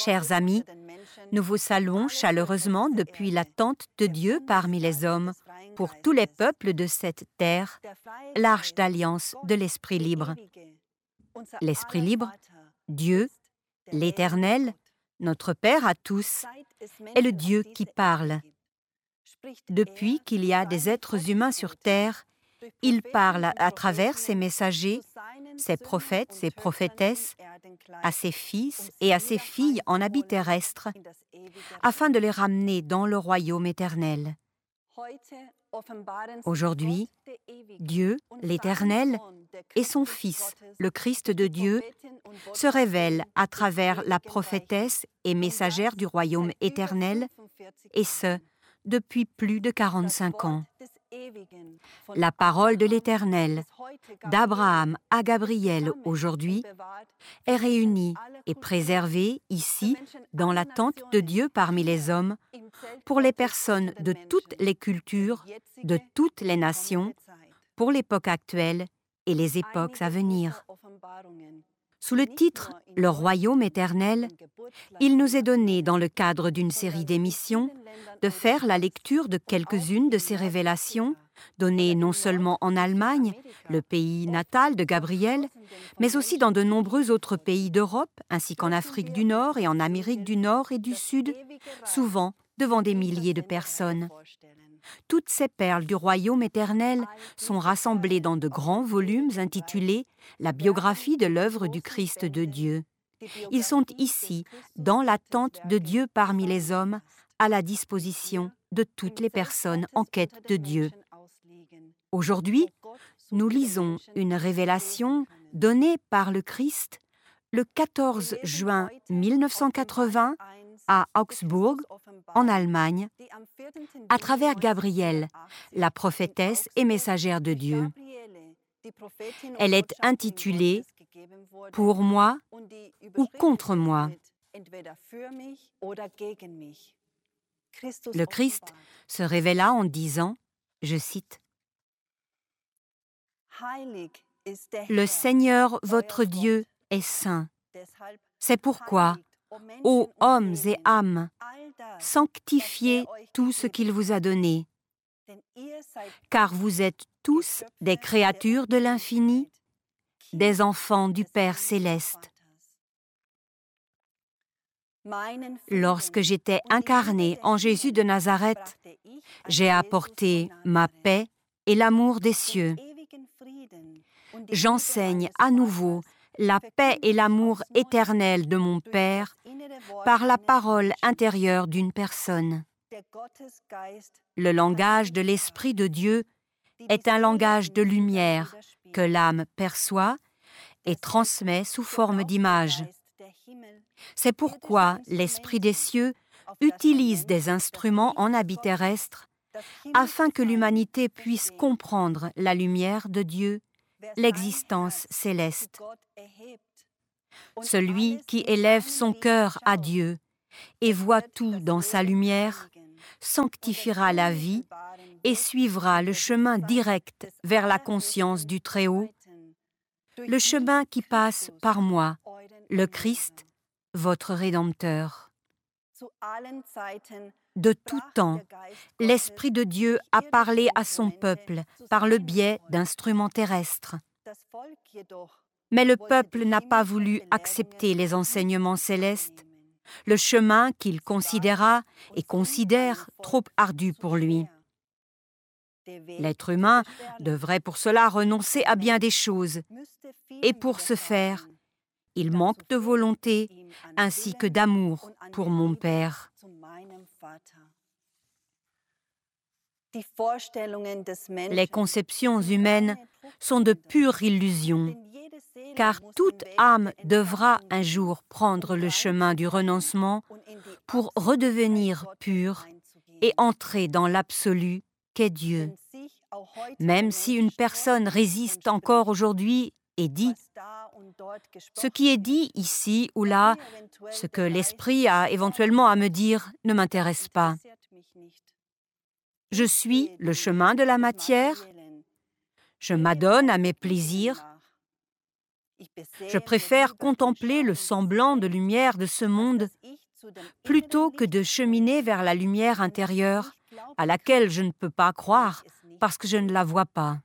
Chers amis, nous vous saluons chaleureusement depuis la tente de Dieu parmi les hommes, pour tous les peuples de cette terre, l'arche d'alliance de l'Esprit libre. L'Esprit libre, Dieu, l'Éternel, notre Père à tous, est le Dieu qui parle. Depuis qu'il y a des êtres humains sur terre, il parle à travers ses messagers, ses prophètes, ses prophétesses, à ses fils et à ses filles en habit terrestre, afin de les ramener dans le royaume éternel. Aujourd'hui, Dieu, l'Éternel, et son Fils, le Christ de Dieu, se révèlent à travers la prophétesse et messagère du royaume éternel, et ce, depuis plus de 45 ans. La parole de l'Éternel, d'Abraham à Gabriel aujourd'hui, est réunie et préservée ici, dans la tente de Dieu parmi les hommes, pour les personnes de toutes les cultures, de toutes les nations, pour l'époque actuelle et les époques à venir. Sous le titre « Le royaume éternel », il nous est donné, dans le cadre d'une série d'émissions, de faire la lecture de quelques-unes de ces révélations, données non seulement en Allemagne, le pays natal de Gabriel, mais aussi dans de nombreux autres pays d'Europe, ainsi qu'en Afrique du Nord et en Amérique du Nord et du Sud, souvent devant des milliers de personnes. Toutes ces perles du royaume éternel sont rassemblées dans de grands volumes intitulés « La biographie de l'œuvre du Christ de Dieu ». Ils sont ici, dans la tente de Dieu parmi les hommes, à la disposition de toutes les personnes en quête de Dieu. Aujourd'hui, nous lisons une révélation donnée par le Christ le 14 juin 1980 à Augsbourg, en Allemagne, à travers Gabriel, la prophétesse et messagère de Dieu. Elle est intitulée « Pour moi ou contre moi ». Le Christ se révéla en disant, je cite, « Le Seigneur votre Dieu est saint. C'est pourquoi, ô hommes et âmes, sanctifiez tout ce qu'il vous a donné, car vous êtes tous des créatures de l'infini, des enfants du Père céleste. Lorsque j'étais incarné en Jésus de Nazareth, j'ai apporté ma paix et l'amour des cieux. J'enseigne à nouveau la paix et l'amour éternel de mon Père par la parole intérieure d'une personne. Le langage de l'Esprit de Dieu est un langage de lumière que l'âme perçoit et transmet sous forme d'image. C'est pourquoi l'Esprit des cieux utilise des instruments en habit terrestre afin que l'humanité puisse comprendre la lumière de Dieu, l'existence céleste. Celui qui élève son cœur à Dieu et voit tout dans sa lumière sanctifiera la vie et suivra le chemin direct vers la conscience du Très-Haut, le chemin qui passe par moi, le Christ, votre Rédempteur. De tout temps, l'Esprit de Dieu a parlé à son peuple par le biais d'instruments terrestres. Mais le peuple n'a pas voulu accepter les enseignements célestes, le chemin qu'il considéra et considère trop ardu pour lui. L'être humain devrait pour cela renoncer à bien des choses, et pour ce faire, il manque de volonté ainsi que d'amour pour mon Père. Les conceptions humaines sont de pure illusion, car toute âme devra un jour prendre le chemin du renoncement pour redevenir pure et entrer dans l'absolu qu'est Dieu. Même si une personne résiste encore aujourd'hui et dit « Ce qui est dit ici ou là, ce que l'Esprit a éventuellement à me dire, ne m'intéresse pas. Je suis le chemin de la matière, je m'adonne à mes plaisirs, je préfère contempler le semblant de lumière de ce monde plutôt que de cheminer vers la lumière intérieure à laquelle je ne peux pas croire parce que je ne la vois pas.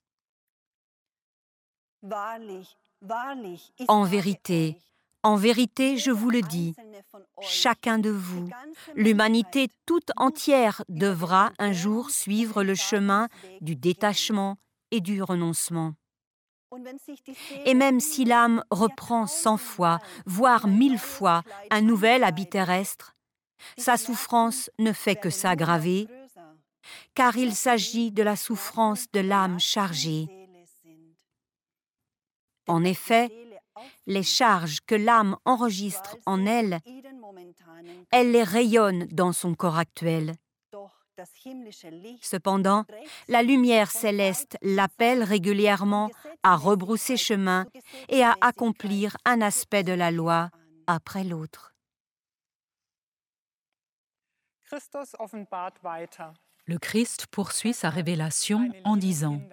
En vérité, je vous le dis, chacun de vous, l'humanité toute entière devra un jour suivre le chemin du détachement et du renoncement. Et même si l'âme reprend 100 fois, voire 1000 fois, un nouvel habit terrestre, sa souffrance ne fait que s'aggraver, car il s'agit de la souffrance de l'âme chargée. En effet, les charges que l'âme enregistre en elle, elle les rayonne dans son corps actuel. Cependant, la lumière céleste l'appelle régulièrement à rebrousser chemin et à accomplir un aspect de la loi après l'autre. Le Christ poursuit sa révélation en disant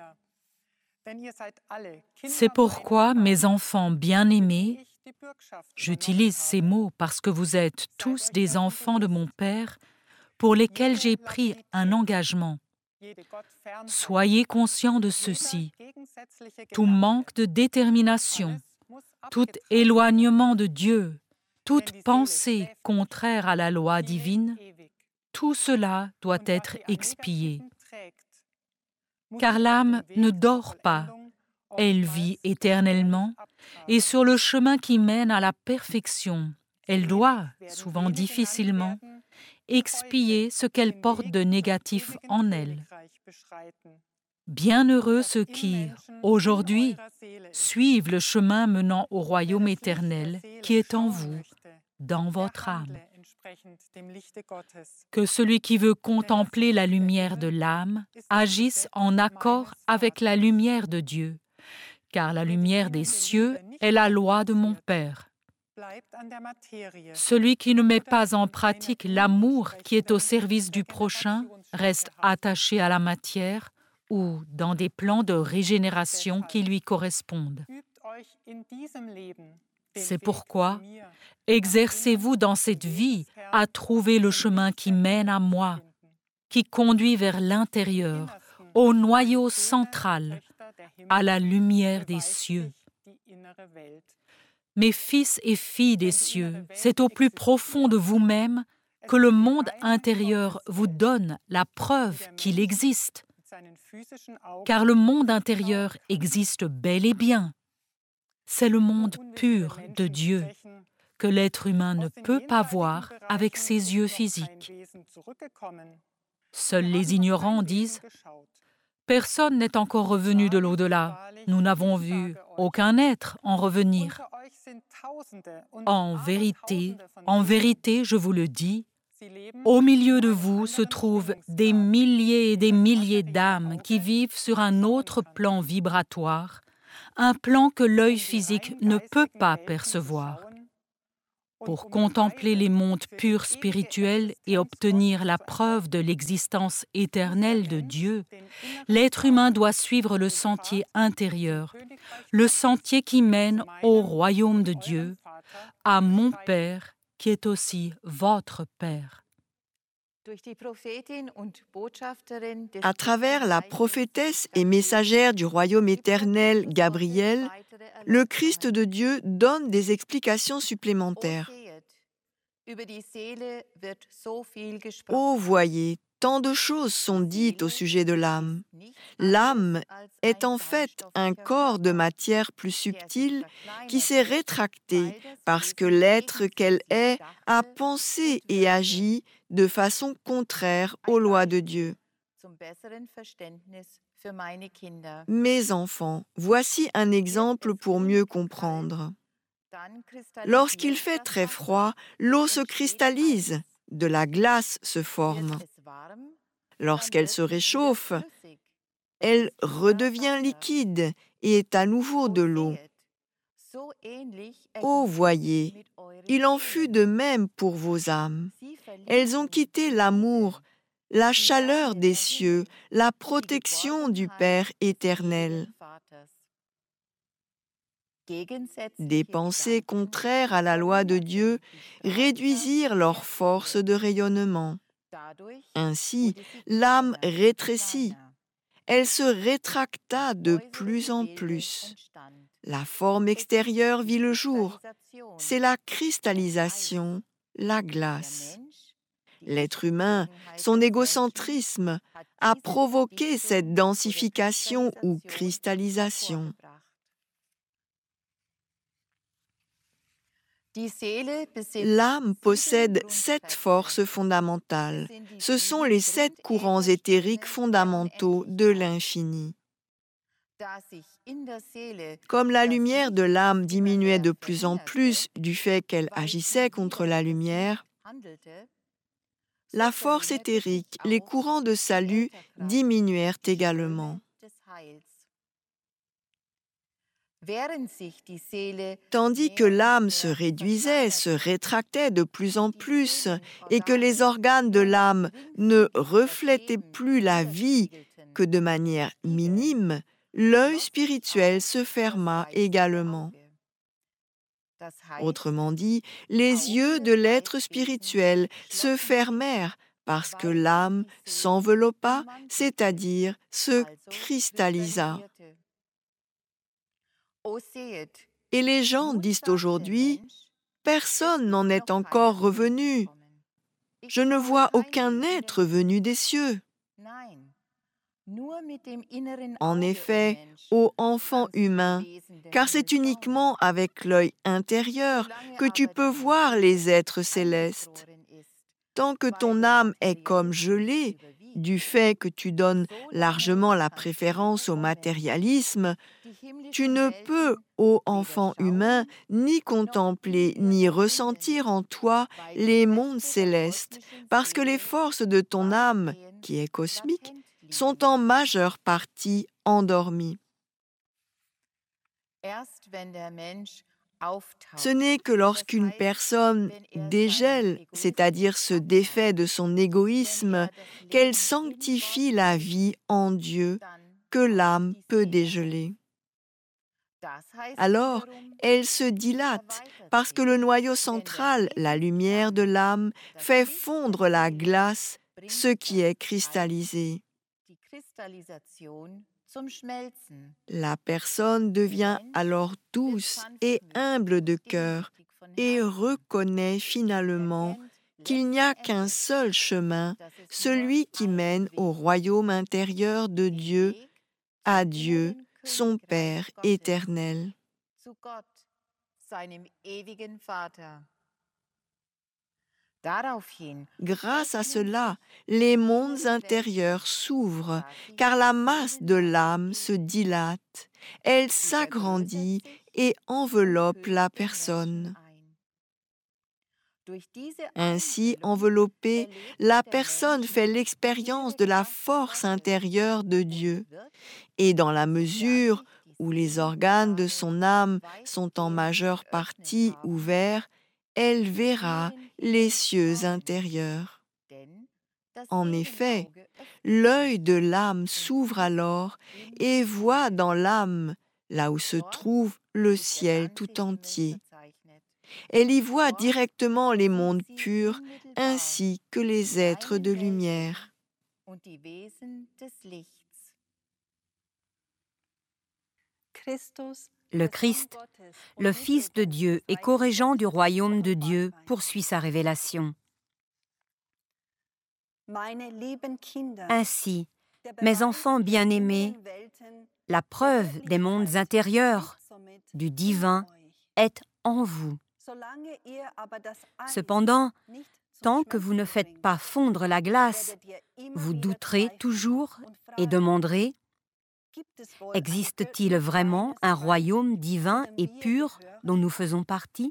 « C'est pourquoi, mes enfants bien-aimés, j'utilise ces mots parce que vous êtes tous des enfants de mon Père pour lesquels j'ai pris un engagement. Soyez conscients de ceci. Tout manque de détermination, tout éloignement de Dieu, toute pensée contraire à la loi divine, tout cela doit être expié. Car l'âme ne dort pas, elle vit éternellement, et sur le chemin qui mène à la perfection, elle doit, souvent difficilement, expier ce qu'elle porte de négatif en elle. Bienheureux ceux qui, aujourd'hui, suivent le chemin menant au royaume éternel qui est en vous, dans votre âme. Que celui qui veut contempler la lumière de l'âme agisse en accord avec la lumière de Dieu, car la lumière des cieux est la loi de mon Père. Celui qui ne met pas en pratique l'amour qui est au service du prochain reste attaché à la matière ou dans des plans de régénération qui lui correspondent. C'est pourquoi, exercez-vous dans cette vie à trouver le chemin qui mène à moi, qui conduit vers l'intérieur, au noyau central, à la lumière des cieux. Mes fils et filles des cieux, c'est au plus profond de vous-même que le monde intérieur vous donne la preuve qu'il existe. Car le monde intérieur existe bel et bien. C'est le monde pur de Dieu que l'être humain ne peut pas voir avec ses yeux physiques. Seuls les ignorants disent « Personne n'est encore revenu de l'au-delà. Nous n'avons vu aucun être en revenir. » En vérité, je vous le dis, au milieu de vous se trouvent des milliers et des milliers d'âmes qui vivent sur un autre plan vibratoire, un plan que l'œil physique ne peut pas percevoir. Pour contempler les mondes purs spirituels et obtenir la preuve de l'existence éternelle de Dieu, l'être humain doit suivre le sentier intérieur, le sentier qui mène au royaume de Dieu, à mon Père qui est aussi votre Père. À travers la prophétesse et messagère du royaume éternel, Gabriel, le Christ de Dieu donne des explications supplémentaires. Ô voyez, tant de choses sont dites au sujet de l'âme. L'âme est en fait un corps de matière plus subtile qui s'est rétracté parce que l'être qu'elle est a pensé et agi de façon contraire aux lois de Dieu. Mes enfants, voici un exemple pour mieux comprendre. Lorsqu'il fait très froid, l'eau se cristallise, de la glace se forme. Lorsqu'elle se réchauffe, elle redevient liquide et est à nouveau de l'eau. Ô voyez, il en fut de même pour vos âmes. Elles ont quitté l'amour, la chaleur des cieux, la protection du Père éternel. Des pensées contraires à la loi de Dieu réduisirent leur force de rayonnement. Ainsi, l'âme rétrécit. Elle se rétracta de plus en plus. La forme extérieure vit le jour. C'est la cristallisation, la glace. L'être humain, son égocentrisme, a provoqué cette densification ou cristallisation. L'âme possède 7 forces fondamentales. Ce sont les 7 courants éthériques fondamentaux de l'infini. Comme la lumière de l'âme diminuait de plus en plus du fait qu'elle agissait contre la lumière, la force éthérique, les courants de salut diminuèrent également. Tandis que l'âme se réduisait, se rétractait de plus en plus, et que les organes de l'âme ne reflétaient plus la vie que de manière minime, l'œil spirituel se ferma également. Autrement dit, les yeux de l'être spirituel se fermèrent parce que l'âme s'enveloppa, c'est-à-dire se cristallisa. Et les gens disent aujourd'hui, « Personne n'en est encore revenu. Je ne vois aucun être venu des cieux. » En effet, ô enfant humain, car c'est uniquement avec l'œil intérieur que tu peux voir les êtres célestes. Tant que ton âme est comme gelée, du fait que tu donnes largement la préférence au matérialisme, tu ne peux, ô enfant humain, ni contempler ni ressentir en toi les mondes célestes, parce que les forces de ton âme, qui est cosmique, sont en majeure partie endormies. Ce n'est que lorsqu'une personne dégèle, c'est-à-dire se défait de son égoïsme, qu'elle sanctifie la vie en Dieu, que l'âme peut dégeler. Alors, elle se dilate parce que le noyau central, la lumière de l'âme, fait fondre la glace, ce qui est cristallisé. La personne devient alors douce et humble de cœur et reconnaît finalement qu'il n'y a qu'un seul chemin, celui qui mène au royaume intérieur de Dieu, à Dieu, son Père éternel. Grâce à cela, les mondes intérieurs s'ouvrent, car la masse de l'âme se dilate, elle s'agrandit et enveloppe la personne. Ainsi enveloppée, la personne fait l'expérience de la force intérieure de Dieu, et dans la mesure où les organes de son âme sont en majeure partie ouverts, elle verra les cieux intérieurs. En effet, l'œil de l'âme s'ouvre alors et voit dans l'âme, là où se trouve le ciel tout entier. Elle y voit directement les mondes purs ainsi que les êtres de lumière. Le Christ, le Fils de Dieu et co-régent du royaume de Dieu, poursuit sa révélation. Ainsi, mes enfants bien-aimés, la preuve des mondes intérieurs, du divin, est en vous. Cependant, tant que vous ne faites pas fondre la glace, vous douterez toujours et demanderez: existe-t-il vraiment un royaume divin et pur dont nous faisons partie?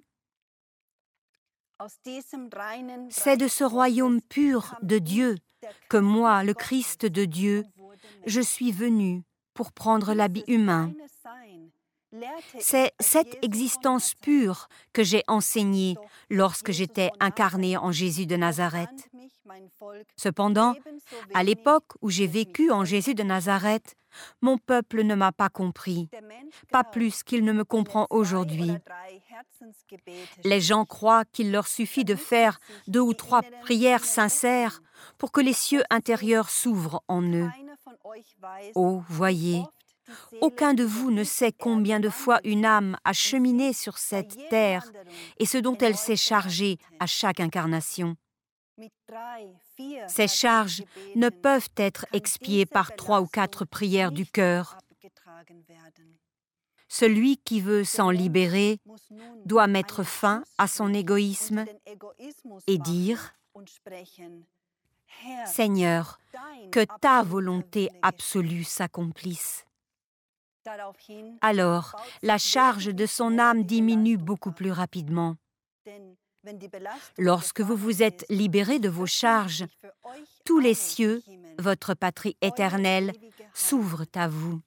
C'est de ce royaume pur de Dieu que moi, le Christ de Dieu, je suis venu pour prendre l'habit humain. C'est cette existence pure que j'ai enseignée lorsque j'étais incarné en Jésus de Nazareth. Cependant, à l'époque où j'ai vécu en Jésus de Nazareth, mon peuple ne m'a pas compris, pas plus qu'il ne me comprend aujourd'hui. Les gens croient qu'il leur suffit de faire 2 ou 3 prières sincères pour que les cieux intérieurs s'ouvrent en eux. Oh, voyez, aucun de vous ne sait combien de fois une âme a cheminé sur cette terre et ce dont elle s'est chargée à chaque incarnation. Ces charges ne peuvent être expiées par 3 ou 4 prières du cœur. Celui qui veut s'en libérer doit mettre fin à son égoïsme et dire « Seigneur, que ta volonté absolue s'accomplisse. » Alors, la charge de son âme diminue beaucoup plus rapidement. Lorsque vous vous êtes libérés de vos charges, tous les cieux, votre patrie éternelle, s'ouvrent à vous.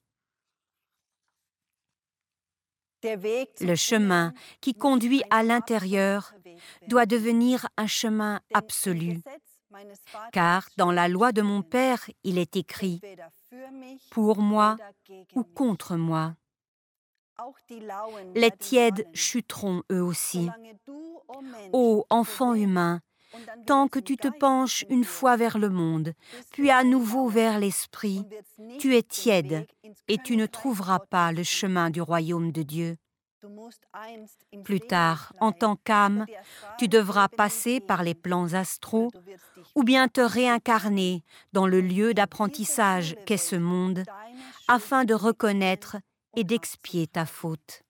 Le chemin qui conduit à l'intérieur doit devenir un chemin absolu, car dans la loi de mon Père, il est écrit « pour moi ou contre moi ». Les tièdes chuteront eux aussi. Ô enfant humain, tant que tu te penches une fois vers le monde, puis à nouveau vers l'esprit, tu es tiède et tu ne trouveras pas le chemin du royaume de Dieu. Plus tard, en tant qu'âme, tu devras passer par les plans astraux ou bien te réincarner dans le lieu d'apprentissage qu'est ce monde, afin de reconnaître et d'expier ta faute.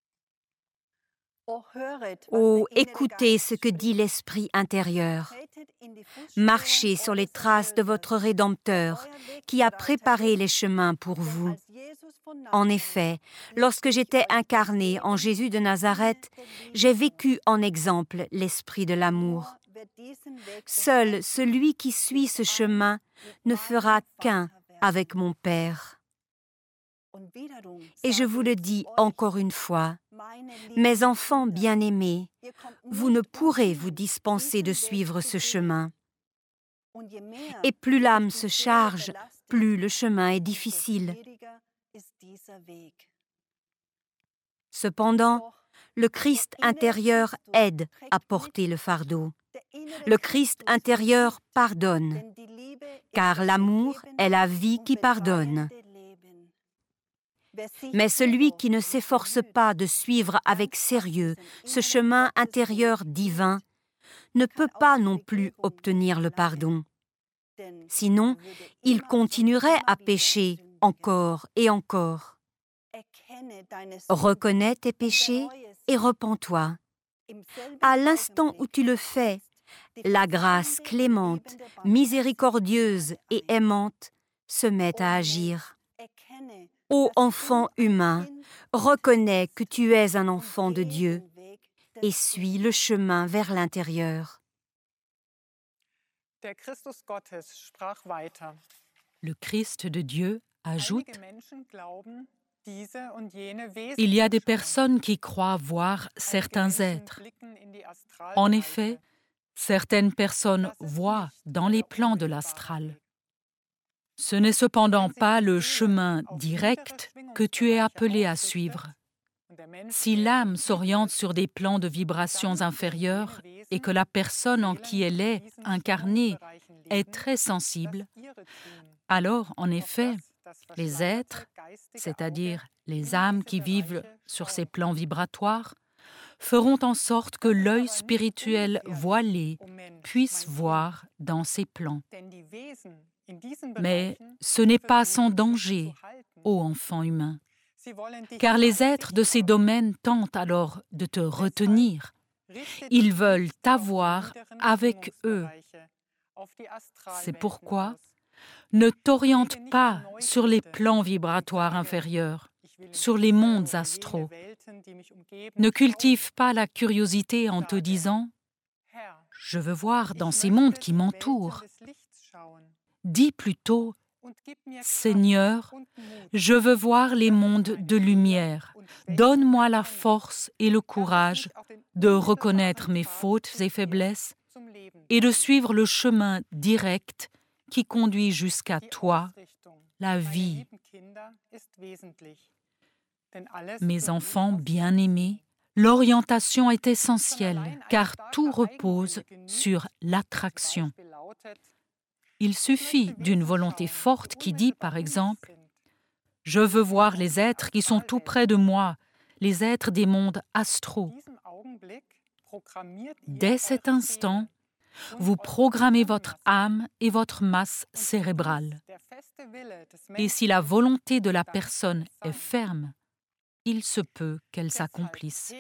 Oh, écoutez ce que dit l'Esprit intérieur. Marchez sur les traces de votre Rédempteur, qui a préparé les chemins pour vous. En effet, lorsque j'étais incarné en Jésus de Nazareth, j'ai vécu en exemple l'esprit de l'amour. Seul celui qui suit ce chemin ne fera qu'un avec mon Père. Et je vous le dis encore une fois, mes enfants bien-aimés, vous ne pourrez vous dispenser de suivre ce chemin. Et plus l'âme se charge, plus le chemin est difficile. Cependant, le Christ intérieur aide à porter le fardeau. Le Christ intérieur pardonne, car l'amour est la vie qui pardonne. Mais celui qui ne s'efforce pas de suivre avec sérieux ce chemin intérieur divin ne peut pas non plus obtenir le pardon. Sinon, il continuerait à pécher encore et encore. Reconnais tes péchés et repens-toi. À l'instant où tu le fais, la grâce clémente, miséricordieuse et aimante se met à agir. Ô enfant humain, reconnais que tu es un enfant de Dieu et suis le chemin vers l'intérieur. Le Christ de Dieu ajoute: il y a des personnes qui croient voir certains êtres. En effet, certaines personnes voient dans les plans de l'astral. Ce n'est cependant pas le chemin direct que tu es appelé à suivre. Si l'âme s'oriente sur des plans de vibrations inférieures et que la personne en qui elle est incarnée est très sensible, alors, en effet, les êtres, c'est-à-dire les âmes qui vivent sur ces plans vibratoires, feront en sorte que l'œil spirituel voilé puisse voir dans ces plans. Mais ce n'est pas sans danger, ô enfant humain, car les êtres de ces domaines tentent alors de te retenir. Ils veulent t'avoir avec eux. C'est pourquoi ne t'oriente pas sur les plans vibratoires inférieurs, sur les mondes astraux. Ne cultive pas la curiosité en te disant « Je veux voir dans ces mondes qui m'entourent ». Dis plutôt « Seigneur, je veux voir les mondes de lumière. Donne-moi la force et le courage de reconnaître mes fautes et faiblesses et de suivre le chemin direct qui conduit jusqu'à toi, la vie. Mes enfants bien-aimés, l'orientation est essentielle car tout repose sur l'attraction. Il suffit d'une volonté forte qui dit, par exemple, « Je veux voir les êtres qui sont tout près de moi, les êtres des mondes astraux. » Dès cet instant, vous programmez votre âme et votre masse cérébrale. Et si la volonté de la personne est ferme, il se peut qu'elle s'accomplisse.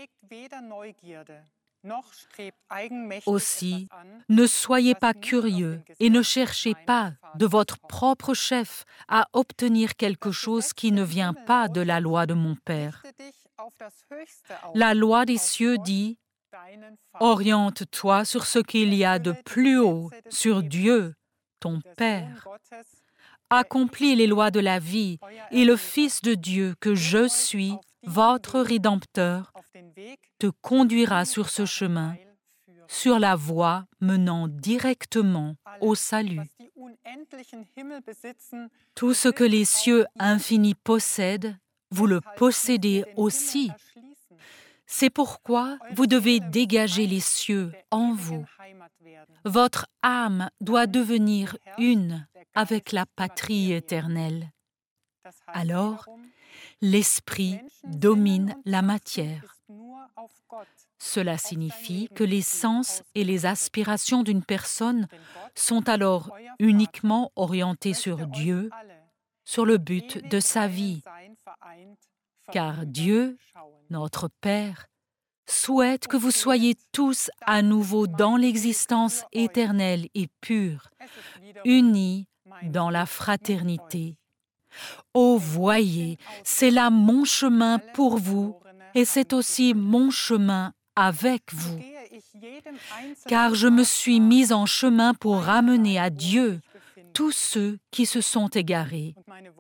Aussi, ne soyez pas curieux et ne cherchez pas de votre propre chef à obtenir quelque chose qui ne vient pas de la loi de mon Père. La loi des cieux dit « Oriente-toi sur ce qu'il y a de plus haut, sur Dieu, ton Père. Accomplis les lois de la vie et le Fils de Dieu que je suis, votre Rédempteur, te conduira sur ce chemin, sur la voie menant directement au salut. Tout ce que les cieux infinis possèdent, vous le possédez aussi. C'est pourquoi vous devez dégager les cieux en vous. Votre âme doit devenir une avec la patrie éternelle. Alors, l'esprit domine la matière. Cela signifie que les sens et les aspirations d'une personne sont alors uniquement orientés sur Dieu, sur le but de sa vie. Car Dieu, notre Père, souhaite que vous soyez tous à nouveau dans l'existence éternelle et pure, unis dans la fraternité. Oh, voyez, c'est là mon chemin pour vous et c'est aussi mon chemin avec vous. Car je me suis mis en chemin pour ramener à Dieu tous ceux qui se sont égarés.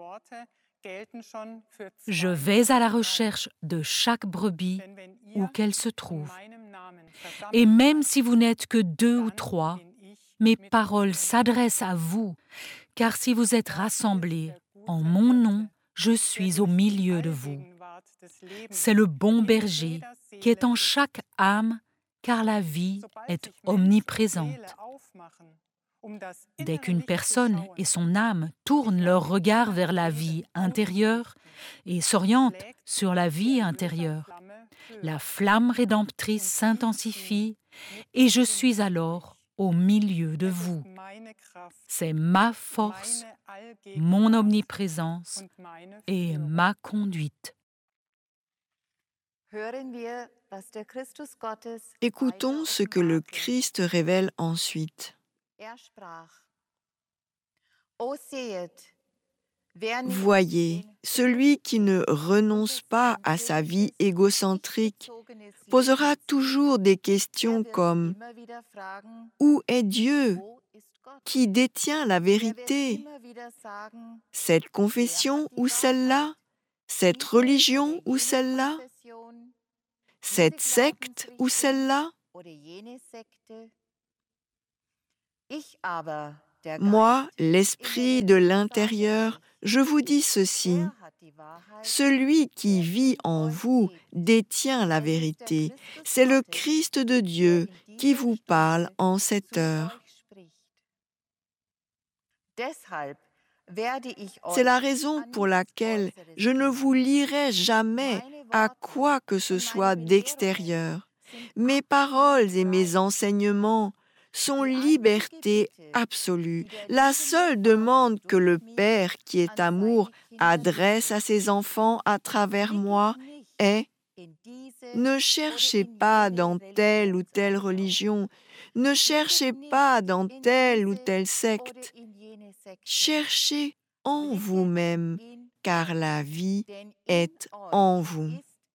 Je vais à la recherche de chaque brebis où qu'elle se trouve. Et même si vous n'êtes que 2 ou 3, mes paroles s'adressent à vous, car si vous êtes rassemblés en mon nom, je suis au milieu de vous. C'est le bon berger qui est en chaque âme, car la vie est omniprésente. Dès qu'une personne et son âme tournent leur regard vers la vie intérieure et s'orientent sur la vie intérieure, la flamme rédemptrice s'intensifie et je suis alors au milieu de vous. C'est ma force, mon omniprésence et ma conduite. Écoutons ce que le Christ révèle ensuite. Voyez, celui qui ne renonce pas à sa vie égocentrique posera toujours des questions comme « Où est Dieu ? Qui détient la vérité ? Cette confession ou celle-là ? Cette religion ou celle-là ? Cette secte ou celle-là ? Moi, l'esprit de l'intérieur, je vous dis ceci. Celui qui vit en vous détient la vérité. C'est le Christ de Dieu qui vous parle en cette heure. C'est la raison pour laquelle je ne vous lierai jamais à quoi que ce soit d'extérieur. Mes paroles et mes enseignements sont liberté absolue. La seule demande que le Père qui est amour adresse à ses enfants à travers moi est « Ne cherchez pas dans telle ou telle religion, ne cherchez pas dans telle ou telle secte. Cherchez en vous-même, car la vie est en vous. »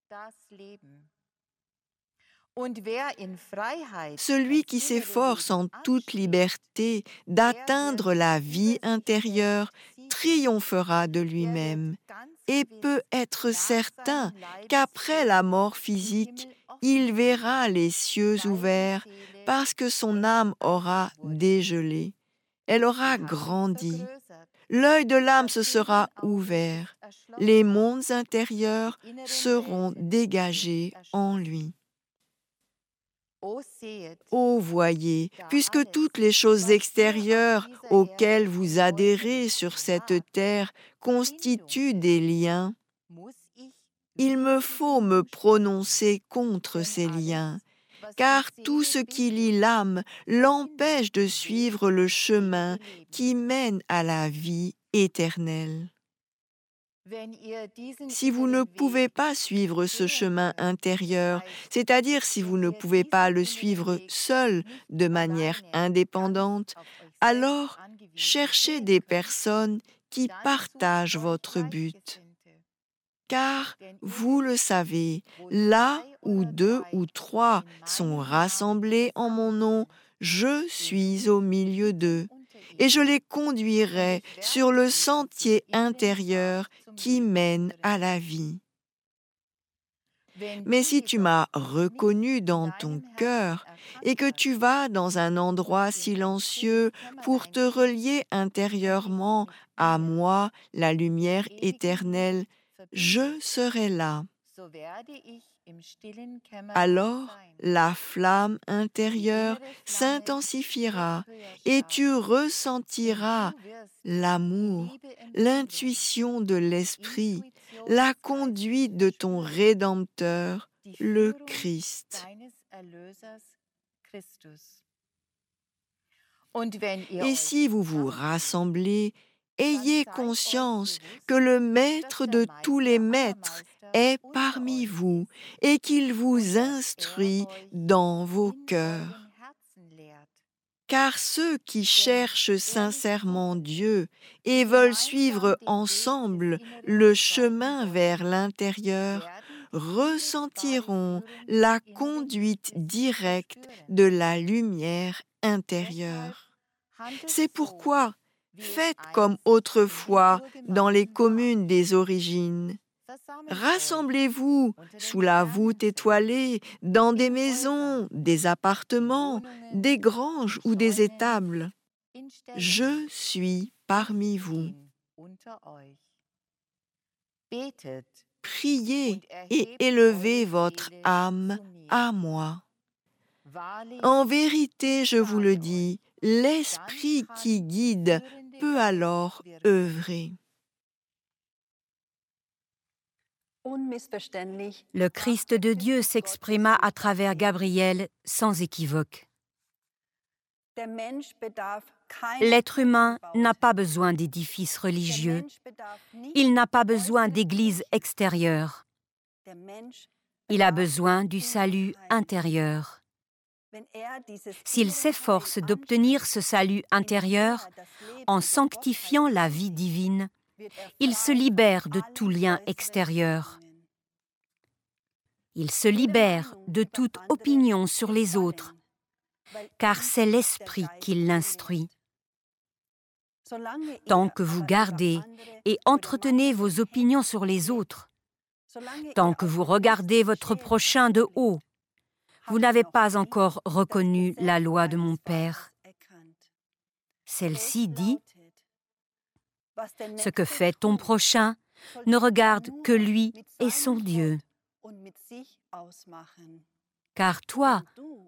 Celui qui s'efforce en toute liberté d'atteindre la vie intérieure triomphera de lui-même et peut être certain qu'après la mort physique, il verra les cieux ouverts parce que son âme aura dégelé. Elle aura grandi. L'œil de l'âme se sera ouvert. Les mondes intérieurs seront dégagés en lui. Ô voyez, puisque toutes les choses extérieures auxquelles vous adhérez sur cette terre constituent des liens, il me faut me prononcer contre ces liens, car tout ce qui lie l'âme l'empêche de suivre le chemin qui mène à la vie éternelle. Si vous ne pouvez pas suivre ce chemin intérieur, c'est-à-dire si vous ne pouvez pas le suivre seul de manière indépendante, alors cherchez des personnes qui partagent votre but. Car, vous le savez, là où 2 ou 3 sont rassemblés en mon nom, je suis au milieu d'eux, et je les conduirai sur le sentier intérieur qui mène à la vie. Mais si tu m'as reconnu dans ton cœur et que tu vas dans un endroit silencieux pour te relier intérieurement à moi, la lumière éternelle, je serai là. Alors, la flamme intérieure s'intensifiera et tu ressentiras l'amour, l'intuition de l'Esprit, la conduite de ton Rédempteur, le Christ. Et si vous vous rassemblez, ayez conscience que le Maître de tous les maîtres est parmi vous et qu'il vous instruit dans vos cœurs. Car ceux qui cherchent sincèrement Dieu et veulent suivre ensemble le chemin vers l'intérieur ressentiront la conduite directe de la lumière intérieure. C'est pourquoi faites comme autrefois dans les communes des origines. Rassemblez-vous sous la voûte étoilée, dans des maisons, des appartements, des granges ou des étables. Je suis parmi vous. Priez et élevez votre âme à moi. En vérité, je vous le dis, l'Esprit qui guide peut alors œuvrer. Le Christ de Dieu s'exprima à travers Gabriel sans équivoque. L'être humain n'a pas besoin d'édifices religieux. Il n'a pas besoin d'églises extérieures. Il a besoin du salut intérieur. S'il s'efforce d'obtenir ce salut intérieur en sanctifiant la vie divine, il se libère de tout lien extérieur. Il se libère de toute opinion sur les autres, car c'est l'Esprit qui l'instruit. Tant que vous gardez et entretenez vos opinions sur les autres, tant que vous regardez votre prochain de haut, vous n'avez pas encore reconnu la loi de mon Père. Celle-ci dit: ce que fait ton prochain, ne regarde que lui et son Dieu. Car toi,